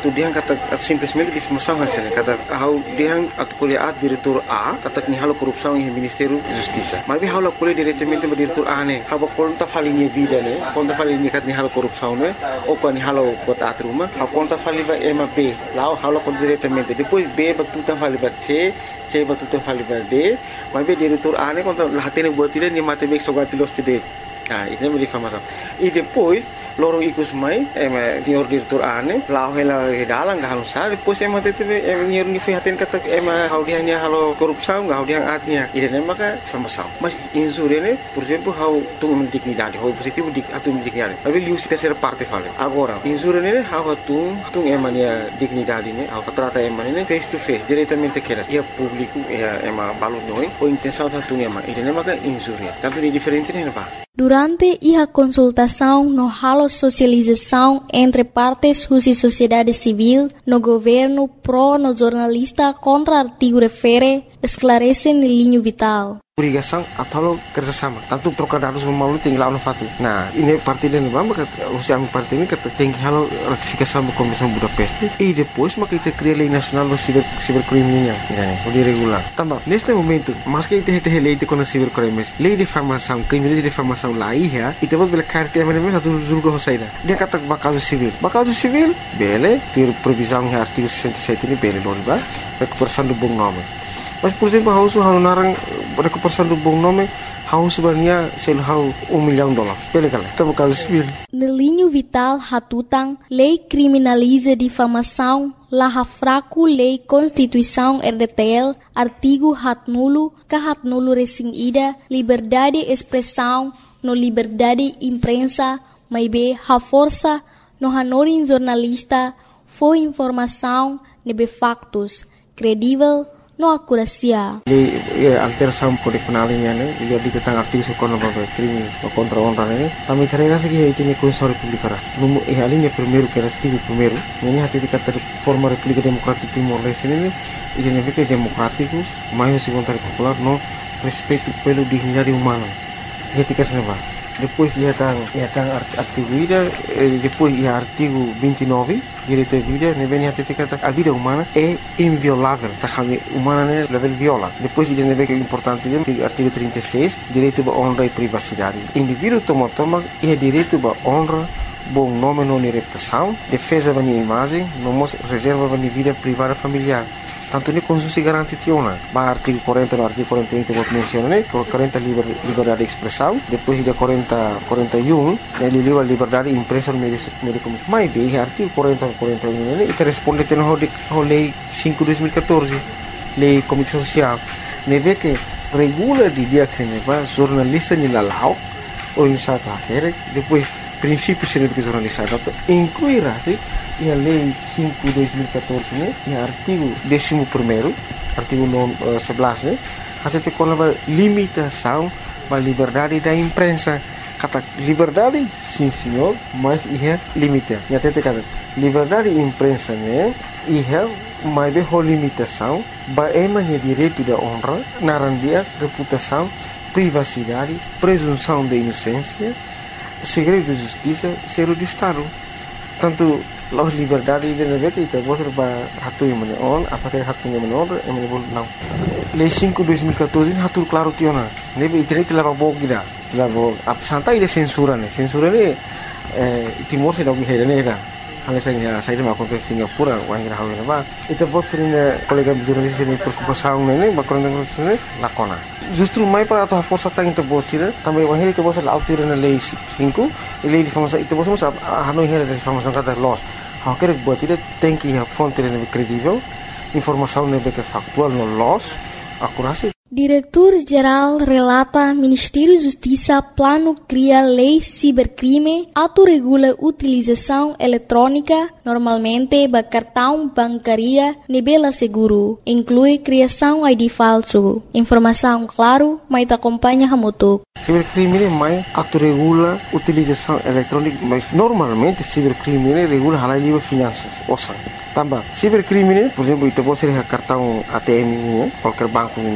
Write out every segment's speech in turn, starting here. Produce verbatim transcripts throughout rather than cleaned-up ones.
atu dia kata simplesmente difamação hasilnya kata how dia atu kuliah diretor A kata ni halo korupsão em Ministério da Justiça mas how la kuliah diretamente ba diretor A ne haba conta falinha vida ne conta falinha kat ni halo korupsão ne ou quando ni halo kota atruma how conta faliva ema B lá how la conta diretamente depois B ba tu tan faliva C C ba tu tan faliva D mas B diretor A ne conta la hatene buat dia ni mate mek sogati los tide. Ah, ini menjadi difamação. E depois, lorong ikus mai, eh, senhor diretor ane, lau hela dalang gak halus sah. Depois emang tete, emang nyer ni fihatin kata, emang hal dia hanya halo korupsau, gak hal dia artinya. Ini nama ka difamação. Mas insur ini, por exemplo, hal tu mendignidade, hal positif dik atu mendignidade. Tapi liu sih terserah partai fale. Agora, insur ini hal tu, tu emang ya dignidade ini, hal keterata emang ini face to face, diretamente keras. Ia público, ia emang balut noi, o intenção tu emang. Ini nama ka insur ya. Tanto di diferença ini apa? Durante a consultação no halo socialização entre partes da sociedade civil no governo pró no jornalista contra artigo refere esclarece no linho vital. Obrigação atau kerjasama. Tanto trocar dados melalui tinggal no fatu. Nah, ini parti dan maka usia parti ini kata tinggi halo ratifikasi do Comissão Budapeste e depois maka kita cria lei nacional do ciber cibercriminal, né? O de regular. Também neste momento, mas que kita kita lei de com cibercrimes, lei de difamação, crime de difamação lá aí já, e temos bela carta é mesmo satu julgo hosaida. Dia kata bakal civil. Bakal civil, bele, ter previsão em artigo sessenta e sete ini bele loriba, recuperação do bom nome. Mas, por exemplo, hau su hau narang recuperação do bom nome, hau sebenarnya sel hau um milhão de dólares. Bele kala, tá bakal civil. No linho vital hatutang, lei criminaliza difamação, la hafraku lei Constituição R D T L, artigo hat nulo, ka hat nulo resing ida, liberdade expressão, no liberdade imprensa, mas be ha força, no hanorin jornalista, foi informação, nebe factos, credível, no akurasia. Di ya, alteração kode penal ini ne, dia diketang aktif sekolah bapak krimi kontra orang ini. Kami karena segi itu ni Constituição Republicana. Numu eh alinha primeiro que era artigo primeiro. Ini hati dikata forma República Democrática Timor-Leste ini, ini negara democrático, mais segundo popular no respeito pelo dignidade humana. Etika seneva. Depois ia tang ia tang artigo ida, depois ia artigo vinte e nove, direito à vida, ne vem até kata a vida humana é inviolável, tá kami humana ne level viola. Depois ia ne que importante dia artigo trinta e seis, direito à honra e privacidade. Indivíduo toma toma ia direito à honra, bom nome não reputação, defesa da imagem, não reserva da vida privada familiar. Tanto ni Constituição garante tiona. Ba artigo quarenta no artigo quarenta e um que menciona, né? quarenta liber, liberdade de expressão, depois de quarenta, quarenta e um, ele liba liberdade de imprensa no meio de comunicação. Mas bem, artigo quarenta, quarenta e um, né? E responde a lei cinco de dois mil e catorze, lei comunicação social. Ne vê que regula de dia que ne va jornalista ni lalau ou em certa área, depois princípios de jornalista, incluirá se e a lei cinco de dois mil e catorze, né? E o artigo décimo primeiro, artigo sebelas, né? Até tem uma limitação da liberdade da imprensa. Kata liberdade, sim senhor, mas é limitado. E até tem kata liberdade da imprensa, né? E é mais bem a limitação, é o direito da honra, narandia, reputação, privacidade, presunção de inocência, segredo de justiça, segredo de Estado. Tanto la liberdade de negara itu boleh ba hatu yang mana on, apakah hatunya menor, yang mana boleh não. Lei cinco de dois mil e catorze hatu claro tiona. Nebe internet telah bawa kita, telah bawa. Apa santai de censura ne, censura ne Timor se dong hera ne dah. Hanya saya saya dah makan ke Singapura, orang kira hawa ba. Itu buat sering kolega jurnalis ini preocupação ne, bakal dengan sini lakona. Justru mai para atau força tang itu buat sila, também orang itu buat sila autir na lei cinco, lei difamação itu buat semua hanoi hera difamação kata loss. Hal que buat tidak tem que a fonte é credível, informação é que factual no loss, akurasi. Diretor-Geral relata Ministério da Justiça plano cria lei cibercrime, autorregula utilização eletrônica, normalmente ba cartão bancaria, nebela seguro, inclui criação I D falso. Informação claro, mas te acompanha hamutuk. Cibercrime mais autorregula utilização eletrônica, mas normalmente cibercrime regula halal livre finanças, ouça. Também, cibercrime, por exemplo, itu pode ser cartão A T M, qualquer banco, né?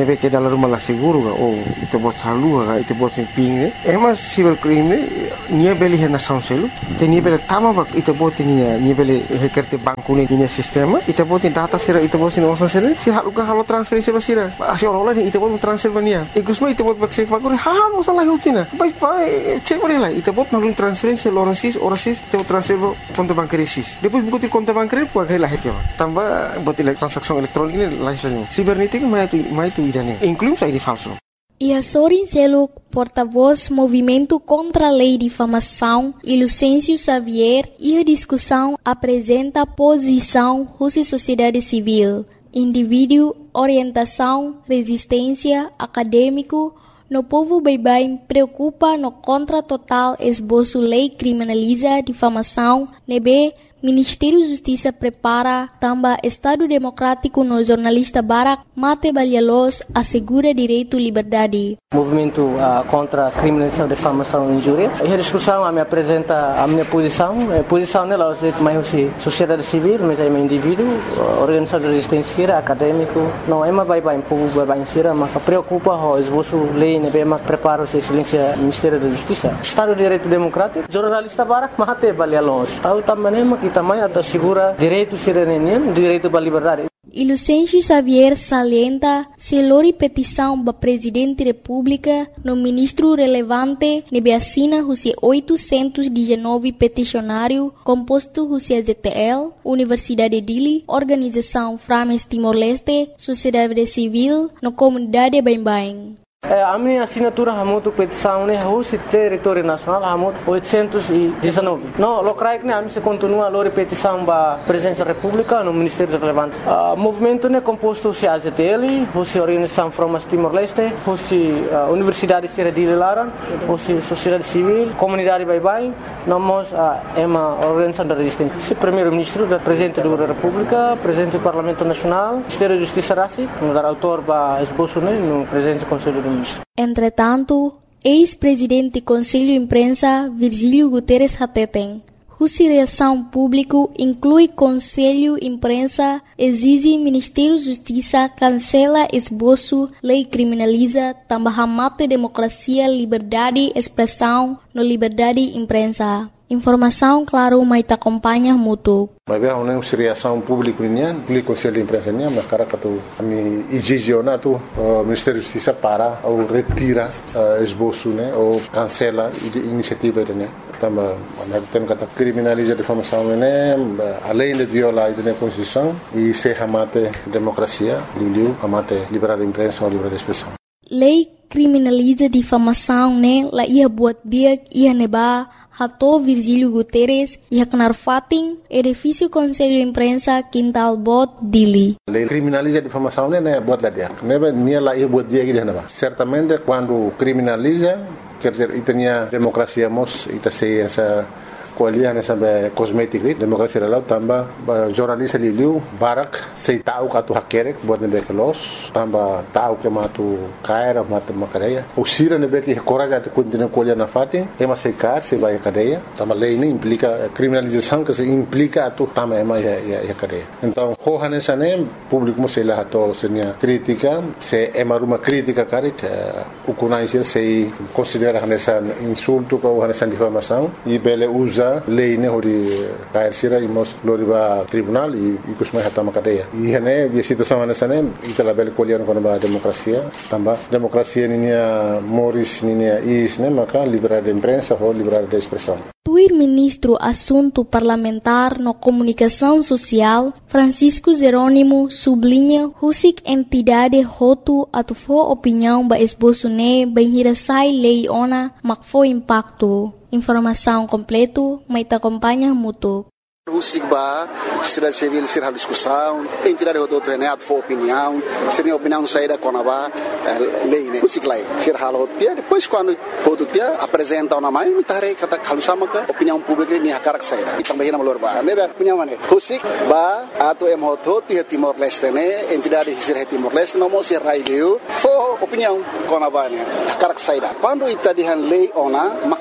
nebe que dalam rumah lah seguro ga oh itu buat salu ga itu buat simping eh mas cybercrime nia beli hena sound selu te nia beli tama bak itu buat nia nia beli hekerte banku ni nia sistema itu buat data sira itu buat sini osan sini si halu ga halu transferensi basira asi orang lain itu buat transfer bania ikusma itu buat cek bakuri hal masalah hutina baik baik cek boleh lah itu buat nalun transferensi loransis orasis itu transfer konta bankerisis depois buku konta bankeri puak hela hetiwa tambah buat transaksi elektronik ini lain cibernética mas itu mas itu idane inclui sai de falso. E a Sorin Seluk, porta-voz Movimento contra a Lei de Difamação, e Lucêncio Xavier, e a discussão apresenta a posição Rússia Sociedade Civil, indivíduo, orientação, resistência, acadêmico, no povo baibai preocupa no contra total esboço lei criminaliza difamação, nebe Ministério da Justiça prepara também Estado Democrático no jornalista Barak Mate Balialos assegura direito à liberdade. Movimento uh, contra a criminalização, difamação e injúria. E a discussão a me apresenta a minha posição. A posição nela é mais sociedade civil, mas é um indivíduo, organização de resistência, acadêmico. Não é mais bem povo bem ser, mas preocupa o esboço lei, né, mas prepara o silêncio Ministério da Justiça. Estado de Direito Democrático, jornalista Barak Mate Balialos. Estado também que também assegura direito cidadania, direito à liberdade. E Lucêncio Xavier salienta se lori petição para Presidente da República no ministro relevante nebe assina Rússia oitocentos e dezenove peticionário composto Rússia Z T L, Universidade Dili, Organização Frames Timor-Leste, Sociedade Civil, no comunidade Bain-Bain. É, a minha assinatura é muito petição, né? Rússia território nacional é muito oitocentos e dezenove. Não, locais que a minha continua a lor petição para presença da República no Ministério relevante. O movimento é composto de A Z T L, Rússia Organização Frames Timor-Leste, Rússia Universidade de Lara, Rússia Sociedade Civil, Comunidade Baibai. Nós é uma organização da resistência. O primeiro-ministro, da Presidente da República, Presidente do Parlamento Nacional, Ministério da Justiça Rassi, o autor para esboço no Presidente do Conselho do Ministro. Entretanto, ex-presidente do Conselho de Imprensa, Virgílio Guterres Hateten, Rússia Reação Público inclui Conselho de Imprensa, exige Ministério da Justiça, cancela esboço, lei criminaliza, também mata democracia, liberdade, expressão, no liberdade de imprensa. Informação, claro, mas te acompanha muito. Mas bem, não é reação pública nian, público conselho de imprensa nian, mas cara que tu a mi exigionato o Ministério da Justiça para ou retira esboço, né, ou cancela a iniciativa né. Também, nós temos que criminalizar a difamação, né, além de violar a Constituição e se amate democracia, liu amate liberdade de imprensa ou liberdade de expressão. Lei criminaliza difamação, né, lá ia buat dia ia neba Hato Virgílio Guterres e Haknar Fatin, edifício Conselho de Imprensa, Quintal Bot, Dili. Lei criminaliza a difamação, né, buat lá dia. Neba nia lá ia buat dia que neba. Certamente quando criminaliza, quer dizer, e tinha democracia mos, e tá sei essa coalian nessa cosmética, democracia lá também jornalista liu Barak sei tahu katu hakerek buat nebe kelos, também tahu que matu caira, matu macareia. O sira nebe que coragem de continuar coalian na fatin, é mas sei car, sei vai cadeia. Também lei nem implica criminalização que se implica tu também é mais é cadeia. Então, hoja nessa nem público mo sei lá to senia crítica, se é uma crítica cara que o conhecer sei considera nessa insulto ou nessa difamação e bele usa lei ne hori kair sira imos loriba tribunal e kusmai hatama kadeia e hene bi situação nessa ne itala bel kolian kono ba democracia tamba democracia ninia moris ninia is ne maka liberdade de imprensa ou liberdade de expressão. Tuir ministro Assunto Parlamentar no Comunicação Social, Francisco Jerônimo, sublinha Husik entidade hotu atufo opinião ba esboço ne bem hirasai lei ona makfo impacto. Informação completo, mas te acompanha muito. Husik ba, sociedade civil ser a discussão, entidade hotu né atufo opinião, ser opinião saída com a lei né. Husik lai ser halo dia depois quando hotu dia apresenta uma mãe, me tare kata kalau sama ke opinião pública ni hakarak saída. E também na melhor ba, né opinião né. Husik ba atu em hotu dia Timor Leste né, entidade ser Timor Leste não mo ser raileu, fo opinião com a ba né hakarak saída. Quando ita dihan lei ona, maka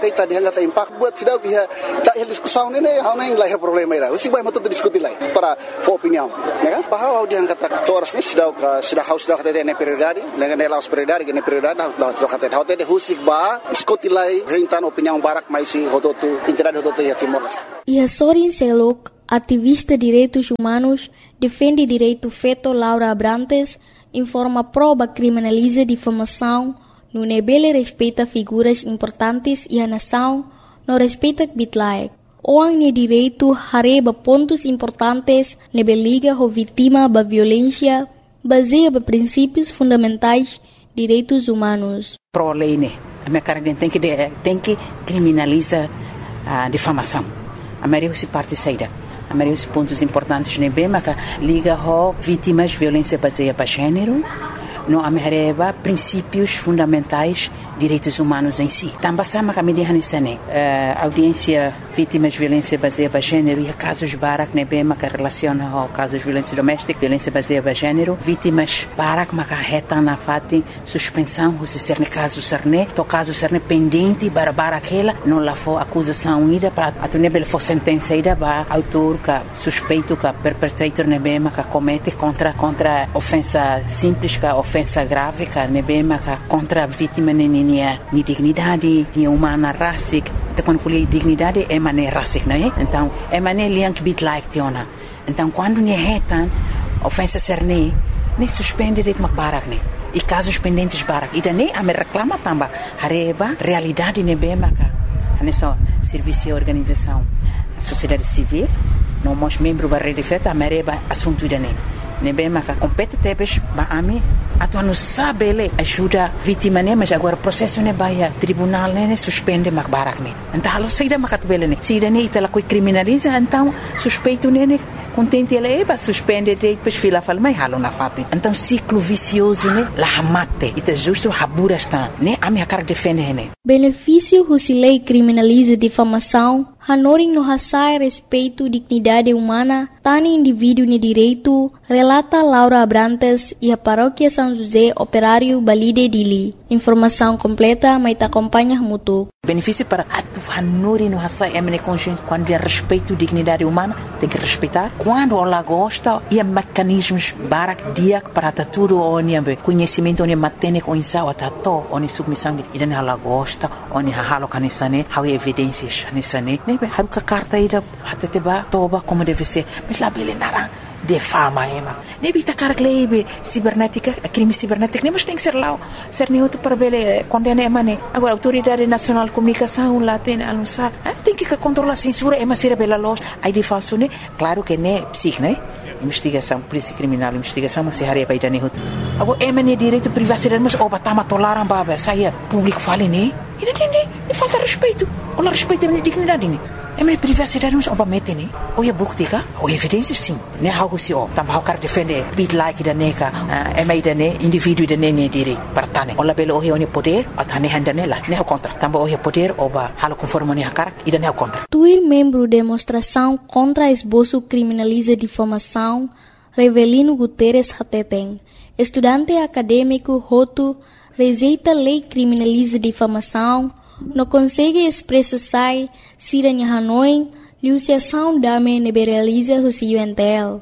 kita dia ngata impak buat sidau dia tak hal diskusão ni hau nem lai problema ira usi vai matu diskuti lai para opinião ya kan bahwa dia ngata toras ni sidau ka sidau hau sidau kata ne prioridade dengan ne laus prioridade ne prioridade hau sidau kata hau te husik ba diskuti lai hentan opinião barak mais si hototu interade hototu ya Timor Leste. E Sorin Selok, ativista de direitos humanos, defende direito feito Laura Abrantes, informa prova criminaliza difamação, no nebele respeita figuras importantes e a nação não respeita bitlaek. Oang ni direito hareba pontos importantes nebeliga ho vítima ba violência, baseia ba princípios fundamentais direitos humanos. Pro lei né, a minha cara tem que tem que criminaliza a difamação. A maioria se parte saída. A maioria dos pontos importantes nem bem, mas liga a vítimas de violência baseada para gênero, não amarreba princípios fundamentais direitos humanos em si. Também sama kami di hanisane audiência vítimas de violência baseada para gênero e casos barak nem bem, mas relaciona ao casos de violência doméstica, violência baseada para gênero, vítimas barak mas reta na fati suspensão se ser ne caso serne, to caso serne pendente para bara aquela, não lá for acusação ida para atune bel for sentença ida ba autor ka suspeito ka perpetrator nem bem, mas comete contra contra ofensa simples ka ofensa grave ka nem bem, mas contra vítima nem Nia, ni dignidade, ni humana rasik. Então quando falei dignidade é mané rasik, né? Então é mané liang bit like tiona. Então quando ni retan ofensa serne, ni suspende det mak barak ne. E casos pendentes barak. E daí a me reclama tamba hareba realidade ne be maka. Nessa serviço e organização, sociedade civil, não mos membro ba rede feta mereba assunto dane. Ne be maka compete tebes ba ami atu anu sabele ajuda vítima ne, mas agora processo ne baia tribunal ne, ne suspende mak barak ne. Então halo saída makat bele ne. Saída ne itala coi criminaliza, então suspeito ne ne contente ele eba suspende depois fila fala mai halo na fati. Então ciclo vicioso ne la hamate. Ita justo habura está ne ami akar defende ne. Benefício husilei criminaliza difamação, hanoring no hasai respeito dignidade humana, tani indivíduo ne direito, relata Laura Abrantes e a paróquia São José Operário Balide Dili. Informação completa mai te acompanha mutu. Benefício para a hanuri no hasai emne consciência quando é respeito dignidade humana, tem que respeitar. Quando ela gosta e mecanismos barak dia para tudo oni conhecimento oni matene com insau atato oni submissão e dan ela gosta oni halo kanisane how evidências nisane nebe haruka carta ida hateteba toba como deve ser mas lá bele nara de fama ema nebe ta carglebe cibernética crime cibernético nem mas tem que ser lá ser neutro para bele condena emane agora autoridade nacional de comunicação lá tem anunciar tem que controlar a censura ema ser bela loja aí de falso né claro que né psic né investigação polícia criminal investigação mas se haria para dane agora emane direito privacidade mas oba tama toleram baba saia público fale né e não tem falta respeito ou respeito a dignidade né emane privacidade mas oba mete né ou é buktika ou evidências sim né algo se ó também quer defender bit like da neca emai da ne indivíduo da ne direito para tane ou belo o oni poder atane handane lá né contra também o poder oba halo conforme ne hakar e da ne contra Tuir membro demonstração contra esboço criminaliza difamação Revelino Guterres Hateteng, estudante acadêmico Roto, rejeita lei criminaliza difamação, não consegue expressar sai, siranha Hanoi, liuciação dame neberaliza o C U N T L.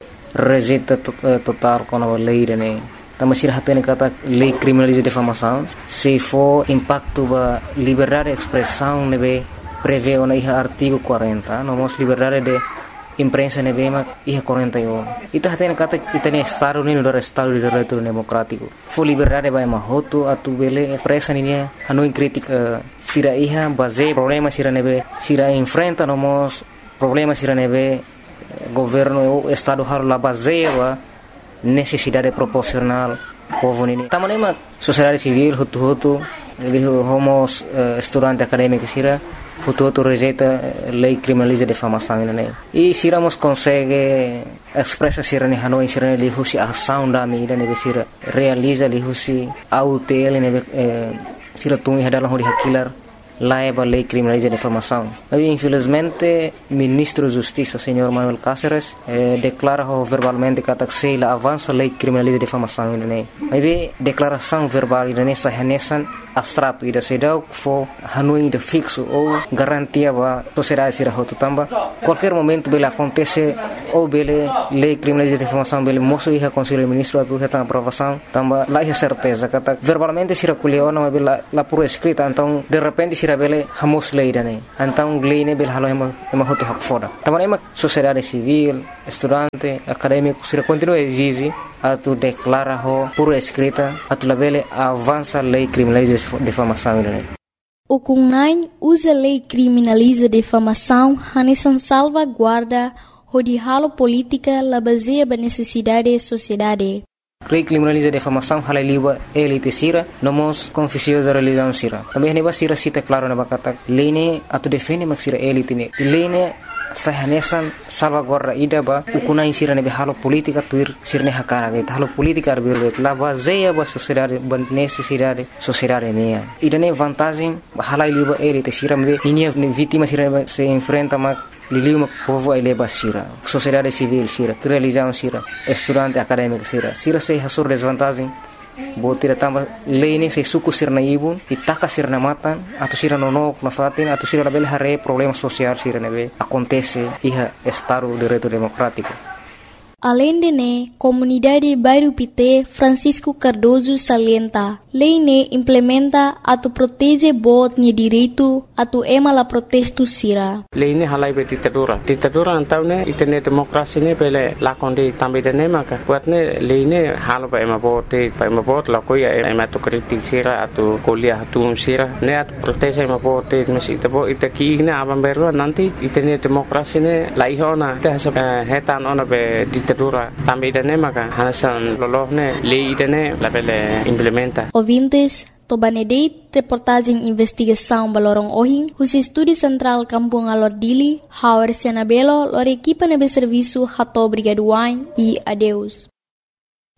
Rejeita total com a lei, né? Também se hatene kata lei criminaliza difamação, se for impacto ba liberdade de expressão nebe prevê o iha artigo quarenta, nomos liberdade de imprensa nebe ma iha quarenta e um. Ita hatene kata itane estado ni do estado de direito democrático. Fo liberdade ba ma hoto atu bele expressa ni hanoi crítica sira iha base problema sira nebe sira enfrenta nomos problema sira nebe governo o estado har la base ba necessidade proporcional povo nini tamanema sociedade civil hutu hutu ele homos uh, estudante acadêmico sira hutu hutu rejeita lei criminaliza difamação nini e siramos consegue expressa sira ni Hanoi sira ni husi ação da mi nebe sira realiza li husi autel nebe sira tungi hadalah hodi hakilar laiba lei criminaliza difamação. Mas infelizmente ministro da Justiça, senhor Manuel Cáceres, eh, declara verbalmente que a avança lei criminaliza difamação. Mas declaração verbal nessa renesan abstrato ida sedau fo hanui ida fixo ou garantia ba sociedade sira hotu tamba qualquer momento bela acontece ou bele lei criminaliza difamação bele moço ia conselho ministro atu reta aprovação tamba lá é certeza kata verbalmente sira kuliona mas bela lá por escrita então de repente sira bele hamos lei dane então lei ne bele halo ema ema hotu hak foda tamba ema sociedade civil estudante acadêmico sira continua exige atu declara ho por escrita atu labele avança lei criminaliza difamação dane. O C U N A I usa lei criminaliza difamação hanesan salvaguarda de halo política la baseia ba necessidade sociedade. Lei criminaliza difamação hala liba elite sira nomos confusiosa religião sira. Também neba sira cita claro na bakata lei ne atu defende mak sira elite ne. Lei ne sahanesan salvaguarda ida ba o C U N A I sira nebe halo política tuir sirne hakara be halo política arbir la baseia ba sociedade ba necessidade sociedade ne. Ida ne vantagem hala liba elite sira me linha vítima sira se enfrenta mak liliu mak povo ai leba sira sociedade civil sira religião sira estudante acadêmico sira sira se hasur desvantagem botira tamba lei ne se suku sirna ibun itaka sirna matan atau sira nonok na fatin atau sira label hare problema sosial sira nebe acontece iha estado direito democrático. Além de ne, comunidade Bairro Pité Francisco Cardoso salienta, lei ne implementa atu protege bot ni direito atu ema la protesto sira. Lei ne halai be ditadura. Ditadura antau ne itene demokrasi ne pele lakonde tambe de ne maka. Buat ne lei ne halo ba ema bote, ba ema bot la koia ema tu kritik sira atu kuliah atu sira ne atu protege ema bote mesi tabo itaki ne abam berwa nanti itene demokrasi ne laihona te hasa hetan ona be ditadura tambe de ne maka hanasan lolohne lei de ne la pele implementa. Ouvintes, Tobanedeit, reportagem investigação Balorong Ohing, os Estúdio Central Kampung Alordili, Hauer Senabelo, lor equipa nebe serviço Hato Brigaduain e adeus.